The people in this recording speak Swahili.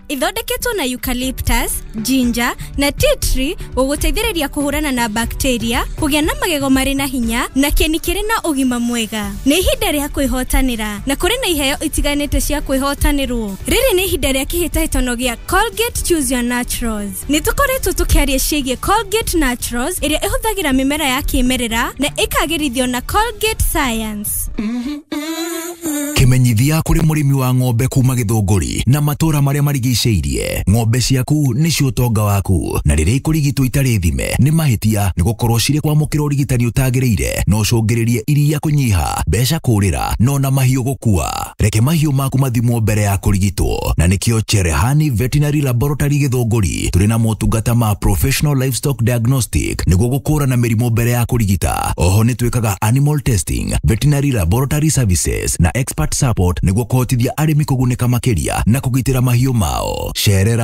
ithondeketwo na eucalyptus, ginger na tea tree gũgũteithĩrĩria kũhũrana na bacteria, kũgĩa na magego marĩ na hinya na kĩni kĩrĩ na ũgima mwega. Nĩ ihinda rĩa kwĩhotanĩra na kũrĩ na iheo itiganĩte cia kwĩhotanĩrwo. Rĩrĩ nĩ ihinda rĩa kĩhĩtahĩtano gĩa Colgate Choose Your Naturals. Nĩ tũkoretwo tũkĩaria ciĩgiĩ Colgate Naturals ĩrĩa ĩhũthagĩra mĩmera ya kĩmerera na ĩkagĩrithio na Colgate Science. Kimenyithia kũrĩ mũrĩmi wa ng'ombe kuma Gĩthũngũri na matũra marĩa marigicĩirie. Ng'ombe ciaku nĩcio ũtonga waku, na rĩrĩa ikũrigitwo itarĩ thime nĩ mahĩtia nĩ gũkorwo cirĩ kwamũkĩra ũrigitani ũtagĩrĩire no cũngĩrĩrie iria kũnyiha, mbeca kũrĩra no na mahiũ gũkua. Reke mahiũ maku mathimwo mbere ya kũrigitwo, na nĩkĩo Cherehani Veterinary Laboratory Gĩthũngũri tũrĩ na motungata ma Professional Livestock Diagnostic nĩguo gũkũũrana mĩrimũ mbere ya kũrigita. Oho nĩ twĩkaga animal testing, veterinary laboratory services na expert support nĩguo kũhotithia arĩmi kũgunĩka makĩria na kũgitĩra mahiũ mao. Cerera